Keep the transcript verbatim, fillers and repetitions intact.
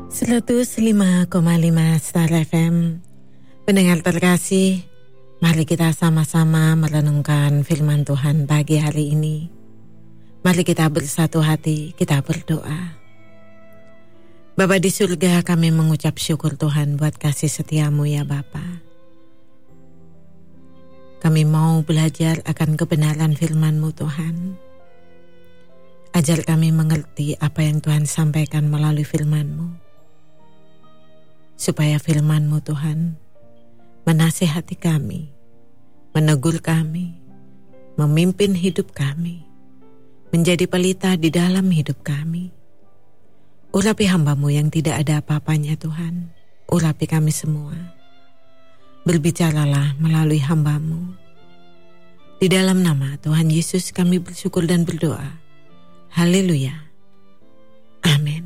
seratus lima koma lima Star F M. Pendengar terkasih, mari kita sama-sama merenungkan firman Tuhan pagi hari ini. Mari kita bersatu hati, kita berdoa. Bapa di surga, kami mengucap syukur Tuhan buat kasih setiamu ya Bapa. Kami mau belajar akan kebenaran firman-Mu Tuhan. Ajar kami mengerti apa yang Tuhan sampaikan melalui firman-Mu. Supaya firman-Mu Tuhan menasihati kami, menegur kami, memimpin hidup kami, menjadi pelita di dalam hidup kami. Urapi hamba-Mu yang tidak ada apa-apanya Tuhan, urapi kami semua. Berbicaralah melalui hamba-Mu. Di dalam nama Tuhan Yesus kami bersyukur dan berdoa. Haleluya. Amin.